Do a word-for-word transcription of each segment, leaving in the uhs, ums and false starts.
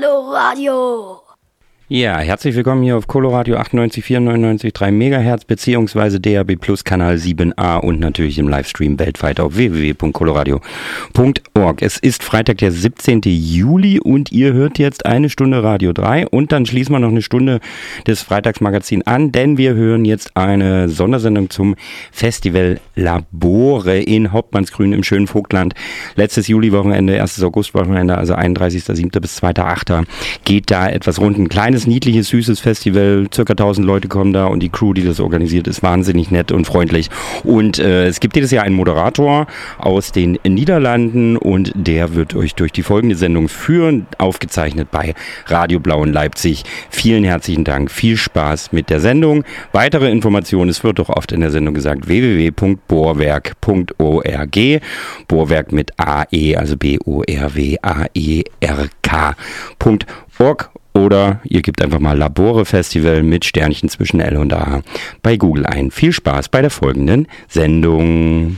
Coloradio. Ja, herzlich willkommen hier auf Coloradio achtundneunzig Komma vier, neunundneunzig Komma drei Megahertz beziehungsweise D A B Plus Kanal sieben a und natürlich im Livestream weltweit auf w w w punkt coloradio punkt org. Es ist Freitag, der siebzehnten Juli und ihr hört jetzt eine Stunde Radio drei und dann schließen wir noch eine Stunde des Freitagsmagazin an, denn wir hören jetzt eine Sondersendung zum Festival Labore in Hauptmannsgrün im schönen Vogtland. Letztes Juli-Wochenende, erstes August-Wochenende, also einunddreißigsten siebten bis zweiten achten geht da etwas rund. Ein kleines, niedliches, süßes Festival, circa tausend Leute kommen da und die Crew, die das organisiert, ist wahnsinnig nett und freundlich. Und äh, es gibt jedes Jahr einen Moderator aus den Niederlanden und der wird euch durch die folgende Sendung führen, aufgezeichnet bei Radio Blau in Leipzig. Vielen herzlichen Dank, viel Spaß mit der Sendung. Weitere Informationen, es wird doch oft in der Sendung gesagt, w w w punkt bohrwerk punkt org, Bohrwerk mit A E, also B O R W A E R K punkt org. Oder ihr gebt einfach mal Labore Festival mit Sternchen zwischen L und A bei Google ein. Viel Spaß bei der folgenden Sendung.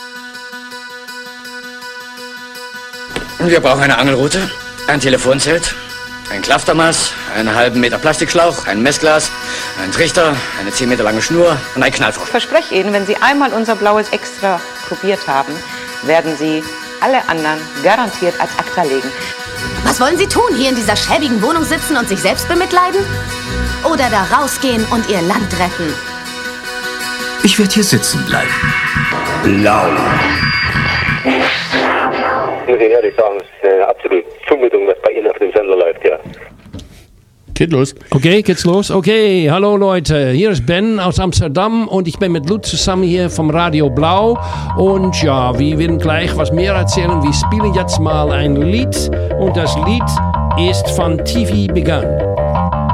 Wir brauchen eine Angelrute, ein Telefonzelt, ein Klaftermaß, einen halben Meter Plastikschlauch, ein Messglas, einen Trichter, eine zehn Meter lange Schnur und ein Knallfrosch. Ich verspreche Ihnen, wenn Sie einmal unser blaues Extra probiert haben, werden Sie alle anderen garantiert als ACTA legen. Was wollen Sie tun? Hier in dieser schäbigen Wohnung sitzen und sich selbst bemitleiden? Oder da rausgehen und Ihr Land retten? Ich werde hier sitzen bleiben. Blau. Muss ich ehrlich sagen, es ist eine absolute Zumutung, was bei Ihnen auf dem Sender läuft, ja. Geht los. Okay, geht's los? Okay, hallo Leute, hier ist Ben aus Amsterdam und ich bin mit Lutz zusammen hier vom Radio Blau und ja, wir werden gleich was mehr erzählen. Wir spielen jetzt mal ein Lied und das Lied ist von T V Begun.